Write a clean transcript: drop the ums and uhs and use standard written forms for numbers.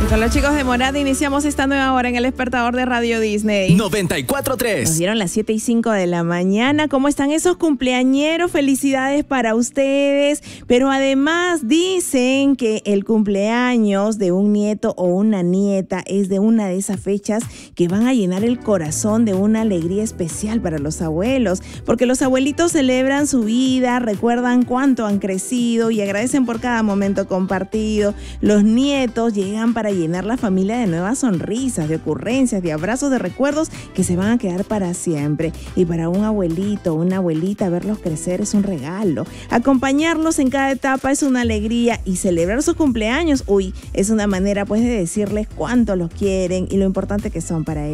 Y con los chicos de Morada iniciamos esta nueva hora en el despertador de Radio Disney. 94.3. Nos dieron las 7:05 de la mañana. ¿Cómo están esos cumpleañeros? Felicidades para ustedes. Pero además dicen que el cumpleaños de un nieto o una nieta es de una de esas fechas que van a llenar el corazón de una alegría especial para los abuelos. Porque los abuelitos celebran su vida, recuerdan cuánto han crecido y agradecen por cada momento compartido. Los nietos llegan para llenar la familia de nuevas sonrisas, de ocurrencias, de abrazos, de recuerdos que se van a quedar para siempre. Y para un abuelito o una abuelita, verlos crecer es un regalo. Acompañarlos en cada etapa es una alegría y celebrar sus cumpleaños, es una manera pues de decirles cuánto los quieren y lo importante que son para ellos.